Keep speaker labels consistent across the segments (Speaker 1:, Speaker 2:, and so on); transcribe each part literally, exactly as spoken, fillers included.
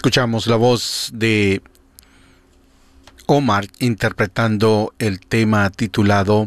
Speaker 1: Escuchamos la voz de Omar interpretando el tema titulado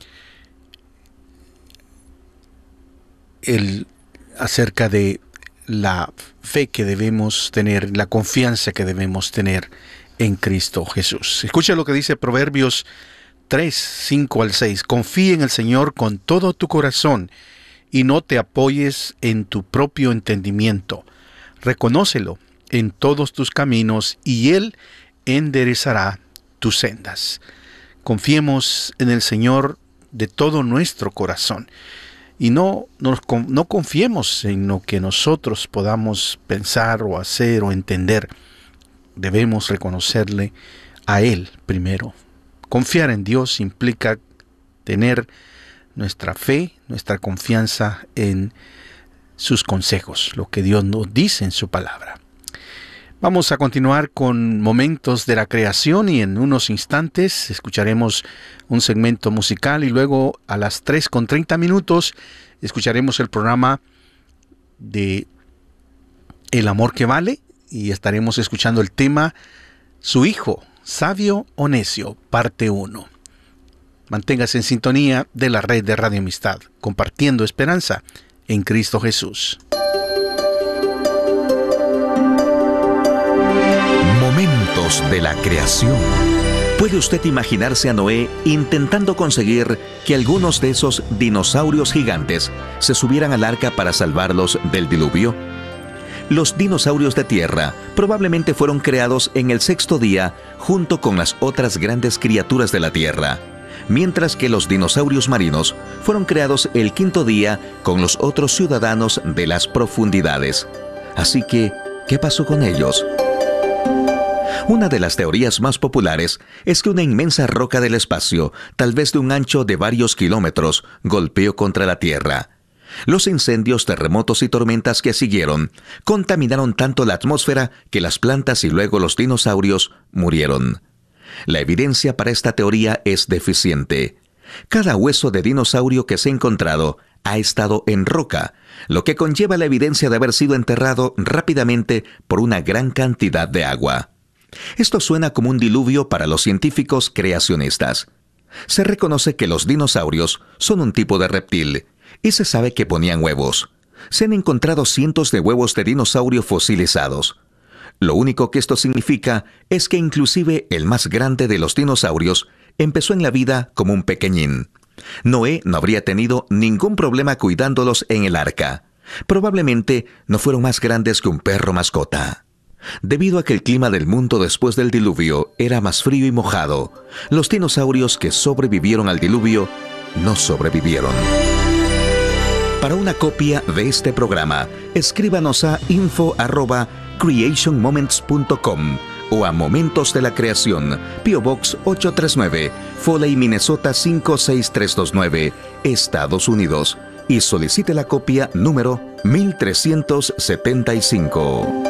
Speaker 1: el, acerca de la fe que debemos tener, la confianza que debemos tener en Cristo Jesús. Escucha lo que dice Proverbios tres, cinco al seis. Confía en el Señor con todo tu corazón y no te apoyes en tu propio entendimiento. Reconócelo en todos tus caminos y Él enderezará tus sendas. Confiemos en el Señor de todo nuestro corazón y no, no, no confiemos en lo que nosotros podamos pensar o hacer o entender. Debemos reconocerle a Él primero. Confiar en Dios implica tener nuestra fe, nuestra confianza en sus consejos, lo que Dios nos dice en su palabra. Vamos a continuar con Momentos de la Creación y en unos instantes escucharemos un segmento musical y luego a las tres con treinta minutos escucharemos el programa de El Amor que Vale y estaremos escuchando el tema Su Hijo, Sabio o Necio, parte uno. Manténgase en sintonía de la red de Radio Amistad, compartiendo esperanza en Cristo Jesús.
Speaker 2: Momentos de la creación. ¿Puede usted imaginarse a Noé intentando conseguir que algunos de esos dinosaurios gigantes se subieran al arca para salvarlos del diluvio? Los dinosaurios de tierra probablemente fueron creados en el sexto día junto con las otras grandes criaturas de la tierra, mientras que los dinosaurios marinos fueron creados el quinto día con los otros ciudadanos de las profundidades. Así que, ¿qué pasó con ellos? Una de las teorías más populares es que una inmensa roca del espacio, tal vez de un ancho de varios kilómetros, golpeó contra la Tierra. Los incendios, terremotos y tormentas que siguieron contaminaron tanto la atmósfera que las plantas y luego los dinosaurios murieron. La evidencia para esta teoría es deficiente. Cada hueso de dinosaurio que se ha encontrado ha estado en roca, lo que conlleva la evidencia de haber sido enterrado rápidamente por una gran cantidad de agua. Esto suena como un diluvio para los científicos creacionistas. Se reconoce que los dinosaurios son un tipo de reptil y se sabe que ponían huevos. Se han encontrado cientos de huevos de dinosaurio fosilizados. Lo único que esto significa es que inclusive el más grande de los dinosaurios empezó en la vida como un pequeñín. Noé no habría tenido ningún problema cuidándolos en el arca. Probablemente no fueron más grandes que un perro mascota. Debido a que el clima del mundo después del diluvio era más frío y mojado, los dinosaurios que sobrevivieron al diluvio no sobrevivieron. Para una copia de este programa, escríbanos a info arroba creation moments punto com o a Momentos de la Creación, P O Box ocho tres nueve, Foley, Minnesota cinco seis tres dos nueve, Estados Unidos, y solicite la copia número mil trescientos setenta y cinco.